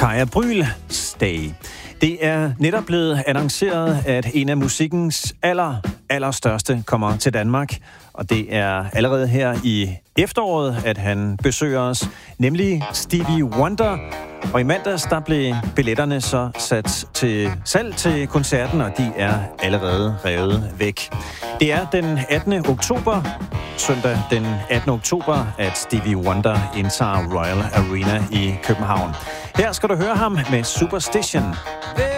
Kaja Brüels Day. Det er netop blevet annonceret, at en af musikkens allerstørste kommer til Danmark. Og det er allerede her i efteråret, at han besøger os, nemlig Stevie Wonder. Og i mandags, der blev billetterne så sat til salg til koncerten, og de er allerede revet væk. Det er den 18. oktober, søndag den 18. oktober, at Stevie Wonder indtager Royal Arena i København. Her skal du høre ham med Superstition.